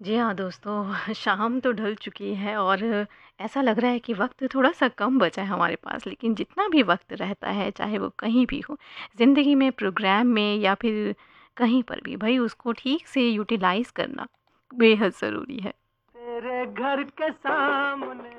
जी हाँ दोस्तों, शाम तो ढल चुकी है और ऐसा लग रहा है कि वक्त थोड़ा-सा कम बचा है हमारे पास। लेकिन जितना भी वक्त रहता है, चाहे वो कहीं भी हो, ज़िंदगी में, प्रोग्राम में या फिर कहीं पर भी, भई उसको ठीक से यूटिलाइज़ करना बेहद ज़रूरी है। तेरे घर के सामने।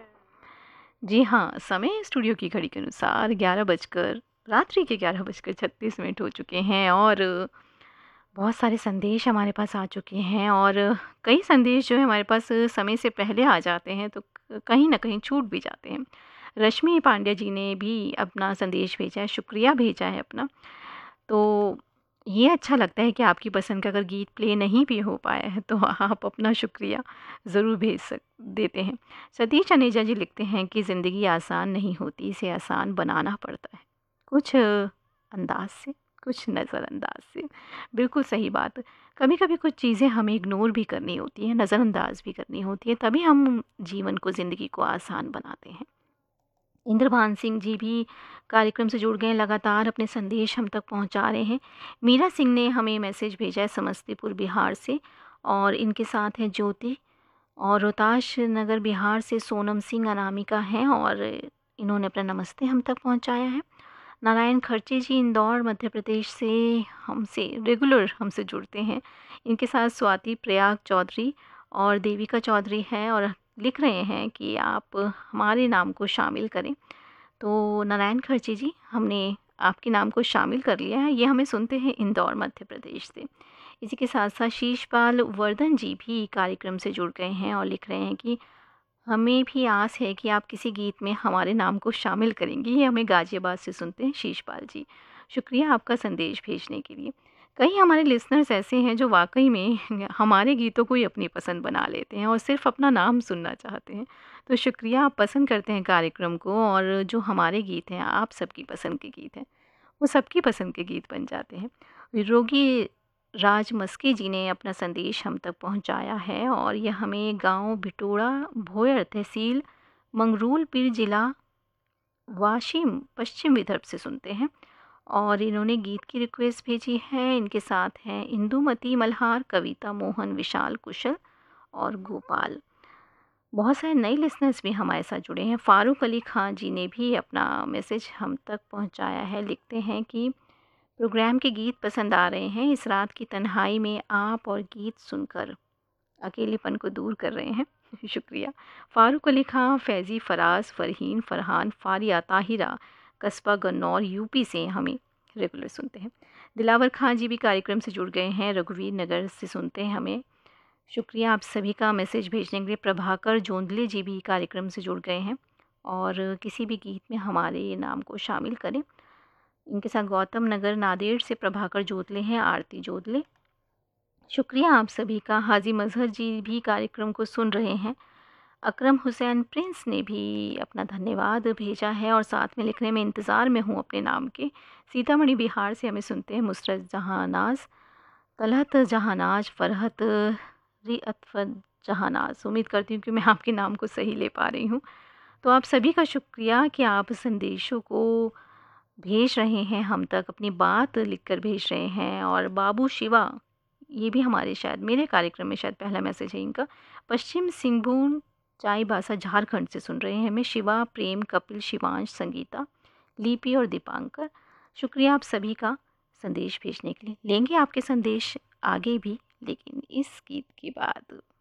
जी हाँ, समय स्टूडियो की घड़ी के अनुसार 11 बजकर रात्रि के 11 बजकर 36 मिनट हो चुके हैं और बहुत सारे संदेश हमारे पास आ चुके हैं और कई संदेश जो है हमारे पास समय से पहले आ जाते हैं तो कहीं न कहीं छूट भी जाते हैं। रश्मि पांड्या जी ने भी अपना संदेश भेजा है, शुक्रिया भेजा है अपना। तो ये अच्छा लगता है कि आपकी पसंद का अगर गीत प्ले नहीं भी हो पाया है तो आप अपना शुक्रिया ज़रूर भेज सक देते हैं। सतीश अनेजा जी लिखते हैं कि ज़िंदगी आसान नहीं होती, इसे आसान बनाना पड़ता है। कुछ अंदाज़ से, कुछ नज़रअंदाज से। बिल्कुल सही बात। कभी-कभी कुछ चीज़ें हमें इग्नोर भी करनी होती हैं, नज़रअंदाज भी करनी होती है, तभी हम जीवन को, ज़िंदगी को आसान बनाते हैं। इंद्रभान सिंह जी भी कार्यक्रम से जुड़ गए हैं, लगातार अपने संदेश हम तक पहुंचा रहे हैं। मीरा सिंह ने हमें मैसेज भेजा है समस्तीपुर बिहार से और इनके साथ हैं ज्योति और रोहताश नगर बिहार से सोनम सिंह अनामिका हैं और इन्होंने अपना नमस्ते हम तक पहुंचाया है। नारायण खर्चे जी इंदौर मध्य प्रदेश से हमसे रेगुलर हमसे जुड़ते हैं। इनके साथ स्वाति प्रयाग चौधरी और देविका चौधरी हैं और लिख रहे हैं कि आप हमारे नाम को शामिल करें। तो नारायण खर्चे जी, हमने आपके नाम को शामिल कर लिया है। ये हमें सुनते हैं इंदौर मध्य प्रदेश से। इसी के साथ साथ शीशपाल वर्धन जी भी कार्यक्रम से जुड़ गए हैं और लिख रहे हैं कि हमें भी आस है कि आप किसी गीत में हमारे नाम को शामिल करेंगी। ये हमें गाज़ियाबाद से सुनते हैं शीशपाल जी। शुक्रिया आपका संदेश भेजने के लिए। कई हमारे लिसनर्स ऐसे हैं जो वाक़ई में हमारे गीतों को ही अपनी पसंद बना लेते हैं और सिर्फ़ अपना नाम सुनना चाहते हैं। तो शुक्रिया, आप पसंद करते हैं कार्यक्रम को और जो हमारे गीत हैं, आप सबकी पसंद के गीत हैं, वो सबकी पसंद के गीत बन जाते हैं। रोगी राज मस्की जी ने अपना संदेश हम तक पहुंचाया है और यह हमें गांव भिटोड़ा भोयर तहसील मंगरूल पीर जिला वाशिम पश्चिम विदर्भ से सुनते हैं और इन्होंने गीत की रिक्वेस्ट भेजी है। इनके साथ हैं इंदुमती मल्हार, कविता मोहन, विशाल कुशल और गोपाल। बहुत सारे नए लिसनर्स भी हमारे साथ जुड़े हैं। फ़ारूक अली खान जी ने भी अपना मैसेज हम तक पहुंचाया है। लिखते हैं कि प्रोग्राम के गीत पसंद आ रहे हैं। इस रात की तन्हाई में आप और गीत सुनकर अकेलेपन को दूर कर रहे हैं। शुक्रिया। फ़ारूक अली खां, फैज़ी, फ़राज़, फ़रहीन, फ़रहान, फ़ारिया, ताहिरा, कस्बा गन्नौर यूपी से हमें रेगुलर सुनते हैं। दिलावर खां जी भी कार्यक्रम से जुड़ गए हैं, रघुवीर नगर से सुनते हैं हमें। शुक्रिया आप सभी का मैसेज भेजने के लिए। प्रभाकर जोंधले जी भी कार्यक्रम से जुड़ गए हैं और किसी भी गीत में हमारे नाम को शामिल करें। इनके साथ गौतम नगर नादेड़ से प्रभाकर जोधले हैं, आरती जोधले। शुक्रिया आप सभी का। हाजी मजहर जी भी कार्यक्रम को सुन रहे हैं। अकरम हुसैन प्रिंस ने भी अपना धन्यवाद भेजा है और साथ में लिखने में इंतज़ार में हूँ अपने नाम के। सीतामढ़ी बिहार से हमें सुनते हैं मुसरत जहानाज, तलहत जहानाज, फ़रहत रिअतफ़त जहानाज। उम्मीद करती हूँ कि मैं आपके नाम को सही ले पा रही हूँ। तो आप सभी का शुक्रिया कि आप संदेशों को भेज रहे हैं हम तक, अपनी बात लिखकर भेज रहे हैं। और बाबू शिवा, ये भी हमारे शायद मेरे कार्यक्रम में शायद पहला मैसेज है इनका। पश्चिम सिंहभूम चाईबासा झारखंड से सुन रहे हैं हमें। शिवा, प्रेम, कपिल, शिवांश, संगीता, लिपि और दीपांकर। शुक्रिया आप सभी का संदेश भेजने के लिए। लेंगे आपके संदेश आगे भी, लेकिन इस गीत के बाद।